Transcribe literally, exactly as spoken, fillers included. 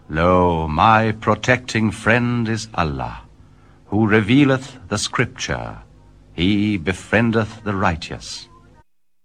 Lo, my protecting friend is Allah, who revealeth the scripture. He befriendeth the righteous.